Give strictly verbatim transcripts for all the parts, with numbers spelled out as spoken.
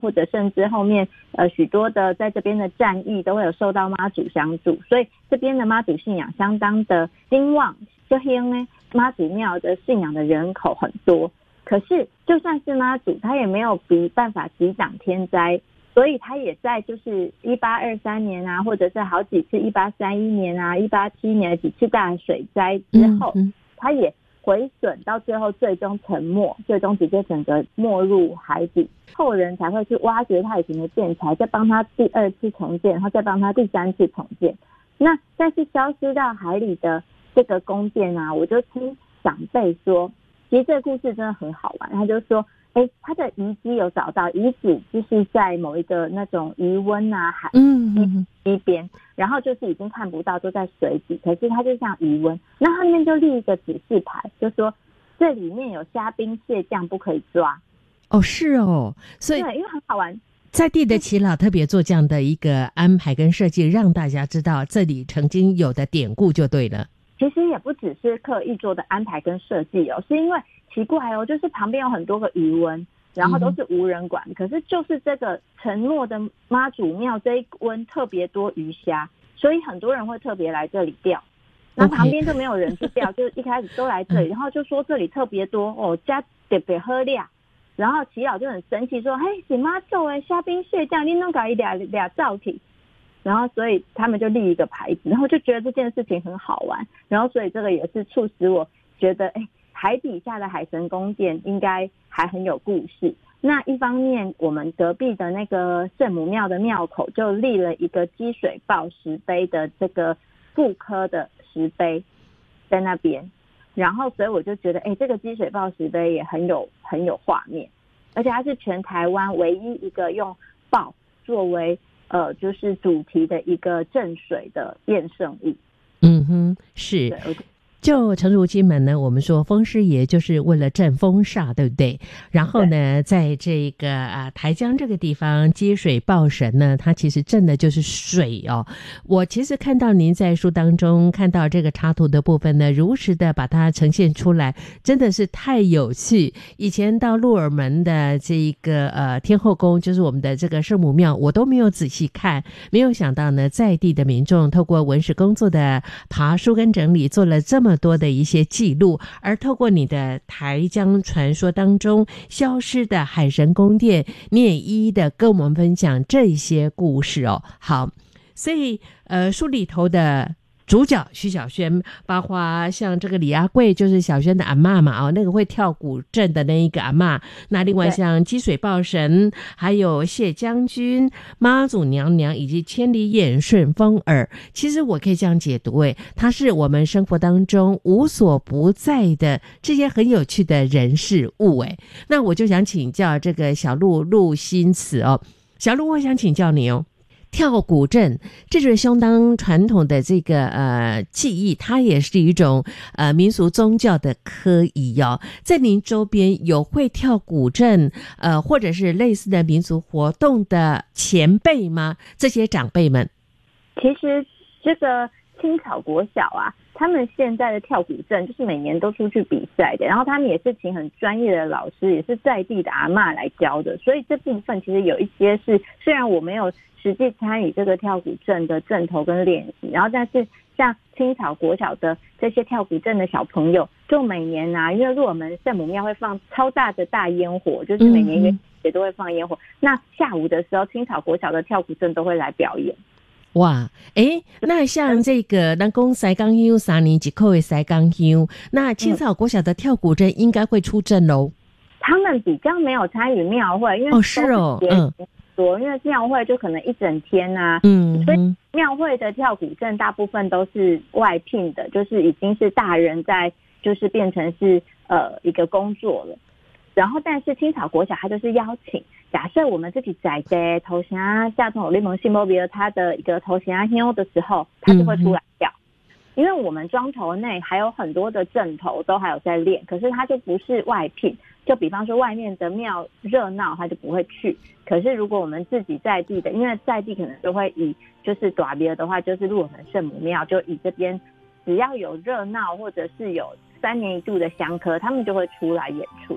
或者甚至后面呃许多的在这边的战役都会有受到妈祖相助，所以这边的妈祖信仰相当的兴旺。就因为妈祖庙的信仰的人口很多，可是就算是妈祖，他也没有比办法抵挡天灾，所以他也在就是一八二三年啊，或者是好几次一八三一年啊、一八七一年的几次大水灾之后，嗯嗯他也毁损到最后最终沉没，最终直接整个没入海底，后人才会去挖掘他以前的建材，再帮他第二次重建，然后再帮他第三次重建。那但是消失到海里的这个宫殿啊，我就听长辈说，其实这个故事真的很好玩。他就说，哎，他的遗迹有找到，遗址就是在某一个那种余温啊海嗯一边，然后就是已经看不到，都在水底，可是它就像余温。那后面就立一个指示牌，就说这里面有虾兵蟹将，不可以抓。 哦，是哦，所以对，因为很好玩。 在地的耆老特别做这样的一个安排跟设计，让大家知道这里曾经有的典故就对了。 其实也不只是刻意做的安排跟设计哦，是因为奇怪哦，就是旁边有很多个余温，然后都是无人管、嗯、可是就是这个沉没的妈祖庙这一温特别多鱼虾，所以很多人会特别来这里钓。那旁边就没有人去钓， okay. 就是一开始都来这里，然后就说这里特别多哦，加特别喝量。然后耆老就很生气说，嘿，是妈祖的虾兵蟹将，你弄搞一俩俩造体。然后所以他们就立一个牌子，然后就觉得这件事情很好玩，然后所以这个也是促使我觉得，哎，海底下的海神宫殿应该还很有故事。那一方面我们隔壁的那个圣母庙的庙口就立了一个积水报石碑的这个复刻的石碑在那边，然后所以我就觉得，哎，这个积水报石碑也很有很有画面，而且它是全台湾唯一一个用豹作为呃，就是主题的一个镇水的验圣物。 嗯哼，是。就诚如金门呢，我们说风师爷就是为了镇风煞，对不对？然后呢，在这个啊台江这个地方积水报神呢，它其实镇的就是水哦。我其实看到您在书当中看到这个插图的部分呢，如实的把它呈现出来，真的是太有趣。以前到鹿耳门的这个呃天后宫，就是我们的这个圣母庙，我都没有仔细看，没有想到呢，在地的民众透过文史工作的爬书跟整理，做了这么多的一些记录，而透过你的台江传说当中消失的海神宫殿，你也一一的跟我们分享这些故事哦。好，所以呃书里头的主角徐小萱，包括像这个李阿贵就是小萱的阿嬷嘛，哦，那个会跳古镇的那一个阿嬷，那另外像积水报神，还有谢将军、妈祖娘娘以及千里眼、顺风耳，其实我可以这样解读，诶，它是我们生活当中无所不在的这些很有趣的人事物，诶，那我就想请教这个小鹿陆心慈哦，小鹿，我想请教你哦。跳古镇这是相当传统的这个呃技艺，它也是一种呃民俗宗教的科仪哦。在您周边有会跳古镇呃或者是类似的民俗活动的前辈吗？这些长辈们？ 其实这个青草国小啊，他们现在的跳古镇就是每年都出去比赛的，然后他们也是请很专业的老师，也是在地的阿嬷来教的，所以这部分其实有一些是虽然我没有实际参与这个跳古镇的阵头跟练习，然后但是像青草国小的这些跳古镇的小朋友，就每年啊，因为鹿耳门圣母庙会放超大的大烟火，就是每年也也都会放烟火、嗯、那下午的时候青草国小的跳古镇都会来表演。 哇，诶，那像这个咱讲西港乡三年一扣的西港乡，那青草国小的跳古镇应该会出阵咯、嗯、 他们比较没有参与庙会，因为哦是哦，嗯， 因为庙会就可能一整天啊，嗯，所以庙会的跳古镇大部分都是外聘的，就是已经是大人在，就是变成是呃一个工作了。然后但是青草国小它就是邀请，假设我们自己在的头衔下头联盟信波比尔他的一个头衔啊 hero 的时候，他就会出来跳。因为我们庄头内还有很多的镇头都还有在练，可是他就不是外聘，就比方说外面的庙热闹他就不会去，可是如果我们自己在地的，因为在地可能就会以就是大庙的话就是鹿耳门圣母庙，就以这边只要有热闹或者是有三年一度的香科，他们就会出来演出。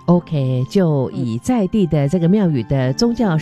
OK，就以在地的这个庙宇的宗教